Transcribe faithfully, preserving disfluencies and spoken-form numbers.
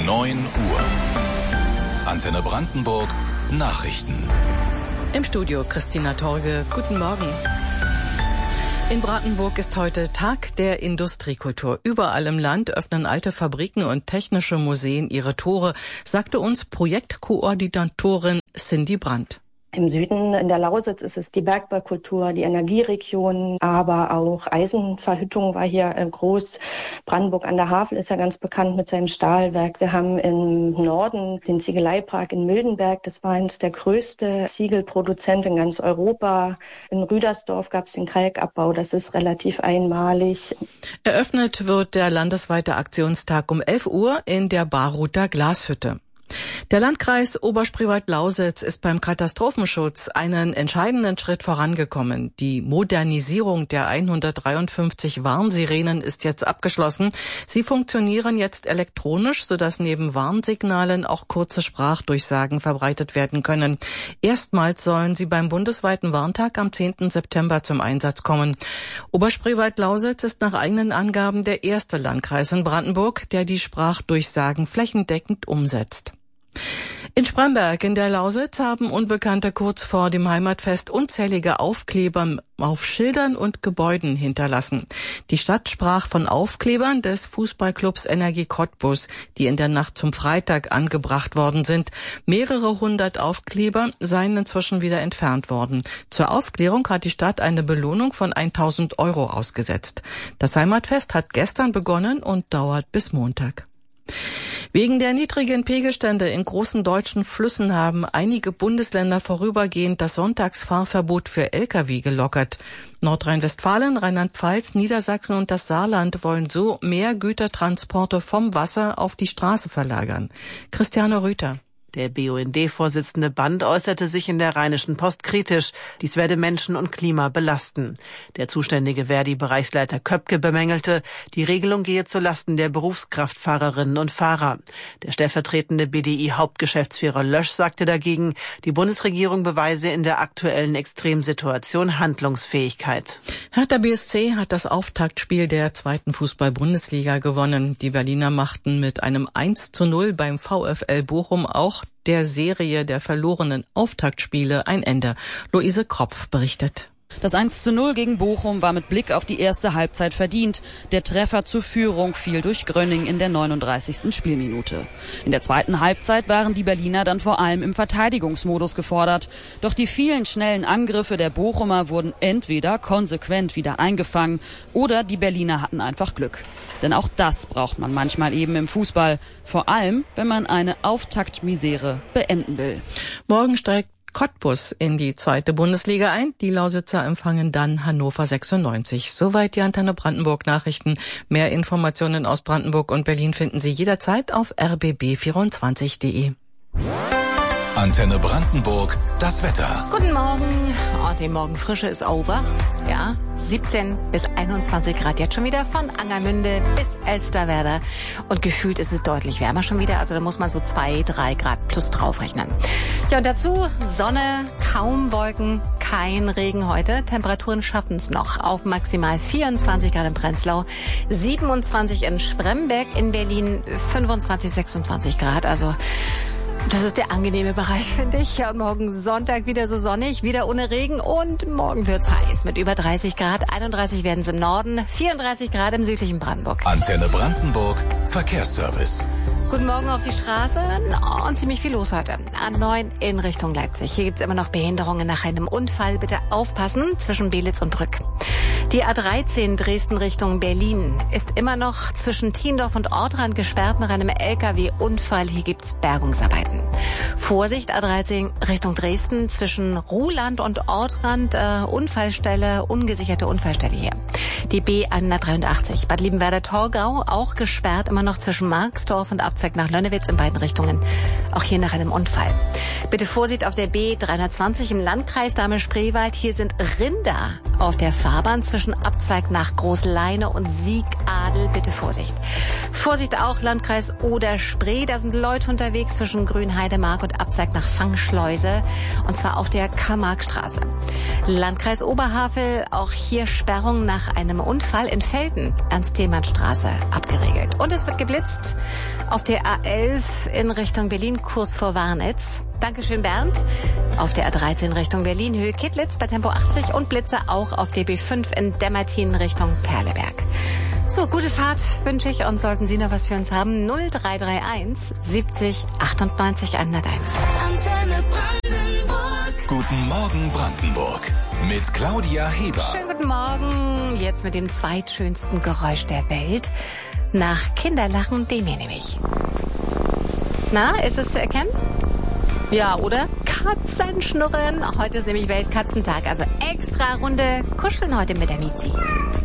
neun Uhr. Antenne Brandenburg Nachrichten. Im Studio Christina Torge. Guten Morgen. In Brandenburg ist heute Tag der Industriekultur. Überall im Land öffnen alte Fabriken und technische Museen ihre Tore, sagte uns Projektkoordinatorin Cindy Brandt. Im Süden in der Lausitz ist es die Bergbaukultur, die Energieregion, aber auch Eisenverhüttung war hier groß. Brandenburg an der Havel ist ja ganz bekannt mit seinem Stahlwerk. Wir haben im Norden den Ziegeleipark in Mildenberg. Das war eines der größten Ziegelproduzenten in ganz Europa. In Rüdersdorf gab es den Kalkabbau. Das ist relativ einmalig. Eröffnet wird der landesweite Aktionstag um elf Uhr in der Baruther Glashütte. Der Landkreis Oberspreewald-Lausitz ist beim Katastrophenschutz einen entscheidenden Schritt vorangekommen. Die Modernisierung der hundertdreiundfünfzig Warnsirenen ist jetzt abgeschlossen. Sie funktionieren jetzt elektronisch, sodass neben Warnsignalen auch kurze Sprachdurchsagen verbreitet werden können. Erstmals sollen sie beim bundesweiten Warntag am zehnten September zum Einsatz kommen. Oberspreewald-Lausitz ist nach eigenen Angaben der erste Landkreis in Brandenburg, der die Sprachdurchsagen flächendeckend umsetzt. In Spremberg in der Lausitz haben Unbekannte kurz vor dem Heimatfest unzählige Aufkleber auf Schildern und Gebäuden hinterlassen. Die Stadt sprach von Aufklebern des Fußballclubs Energie Cottbus, die in der Nacht zum Freitag angebracht worden sind. Mehrere hundert Aufkleber seien inzwischen wieder entfernt worden. Zur Aufklärung hat die Stadt eine Belohnung von tausend Euro ausgesetzt. Das Heimatfest hat gestern begonnen und dauert bis Montag. Wegen der niedrigen Pegelstände in großen deutschen Flüssen haben einige Bundesländer vorübergehend das Sonntagsfahrverbot für L K W gelockert. Nordrhein-Westfalen, Rheinland-Pfalz, Niedersachsen und das Saarland wollen so mehr Gütertransporte vom Wasser auf die Straße verlagern. Christiane Rüther. Der B U N D-Vorsitzende Band äußerte sich in der Rheinischen Post kritisch. Dies werde Menschen und Klima belasten. Der zuständige Verdi-Bereichsleiter Köpke bemängelte, die Regelung gehe zulasten der Berufskraftfahrerinnen und Fahrer. Der stellvertretende B D I-Hauptgeschäftsführer Lösch sagte dagegen, die Bundesregierung beweise in der aktuellen Extremsituation Handlungsfähigkeit. Hertha B S C hat das Auftaktspiel der zweiten Fußball-Bundesliga gewonnen. Die Berliner machten mit einem eins zu null beim VfL Bochum auch der Serie der verlorenen Auftaktspiele ein Ende. Luise Kropf berichtet. Das eins zu null gegen Bochum war mit Blick auf die erste Halbzeit verdient. Der Treffer zur Führung fiel durch Grönning in der neununddreißigsten Spielminute. In der zweiten Halbzeit waren die Berliner dann vor allem im Verteidigungsmodus gefordert. Doch die vielen schnellen Angriffe der Bochumer wurden entweder konsequent wieder eingefangen oder die Berliner hatten einfach Glück. Denn auch das braucht man manchmal eben im Fußball. Vor allem, wenn man eine Auftaktmisere beenden will. Morgen steigt Cottbus in die zweite Bundesliga ein. Die Lausitzer empfangen dann Hannover sechsundneunzig. Soweit die Antenne Brandenburg Nachrichten. Mehr Informationen aus Brandenburg und Berlin finden Sie jederzeit auf r b b vierundzwanzig punkt de. Antenne Brandenburg, das Wetter. Guten Morgen. Oh, die Morgenfrische ist over. Ja, siebzehn bis einundzwanzig Grad jetzt schon wieder von Angermünde bis Elsterwerda. Und gefühlt ist es deutlich wärmer schon wieder. Also da muss man so zwei, drei Grad plus draufrechnen. Ja, und dazu Sonne, kaum Wolken, kein Regen heute. Temperaturen schaffen es noch auf maximal vierundzwanzig Grad in Prenzlau, siebenundzwanzig in Spremberg, in Berlin fünfundzwanzig, sechsundzwanzig Grad. Also das ist der angenehme Bereich, finde ich. Ja, und morgen Sonntag wieder so sonnig, wieder ohne Regen und morgen wird's heiß mit über dreißig Grad. einunddreißig werden es im Norden, vierunddreißig Grad im südlichen Brandenburg. Antenne Brandenburg, Verkehrsservice. Guten Morgen auf die Straße. Oh, und ziemlich viel los heute. A neun in Richtung Leipzig. Hier gibt's immer noch Behinderungen nach einem Unfall. Bitte aufpassen zwischen Belitz und Brück. Die A dreizehn Dresden Richtung Berlin ist immer noch zwischen Tiendorf und Ortrand gesperrt nach einem L K W-Unfall. Hier gibt's Bergungsarbeiten. Vorsicht, A dreizehn Richtung Dresden zwischen Ruhland und Ortrand. Äh, Unfallstelle, ungesicherte Unfallstelle hier. Die B hundertdreiundachtzig Bad Liebenwerda-Torgau auch gesperrt, immer noch zwischen Marksdorf und Abzweig nach Lönnewitz in beiden Richtungen. Auch hier nach einem Unfall. Bitte Vorsicht auf der B dreihundertzwanzig im Landkreis Dahme-Spreewald. Hier sind Rinder auf der Fahrbahn zwischen Abzweig nach Großleine und Siegadel. Bitte Vorsicht. Vorsicht auch Landkreis Oder-Spree. Da sind Leute unterwegs zwischen Grünheidemark und Abzweig nach Fangschleuse. Und zwar auf der Karl-Marx-Straße. Landkreis Oberhavel, auch hier Sperrung nach einem Unfall in Velten, Ernst-Thälmann-Straße, abgeregelt. Und es wird geblitzt auf der A elf in Richtung Berlin, kurz vor Warnitz. Dankeschön, Bernd. Auf der A dreizehn Richtung Berlin, Höhe Kittlitz bei Tempo achtzig und Blitze auch auf der B fünf in Demmertin Richtung Perleberg. So, gute Fahrt wünsche ich, und sollten Sie noch was für uns haben, null drei drei eins siebzig achtundneunzig hunderteins. Antenne Brandenburg. Guten Morgen Brandenburg mit Claudia Heber. Schönen guten Morgen, jetzt mit dem zweitschönsten Geräusch der Welt. Nach Kinderlachen, den hier nämlich. Na, ist es zu erkennen? Ja, oder? Katzenschnurren. Heute ist nämlich Weltkatzentag, also extra Runde kuscheln heute mit der Mizi.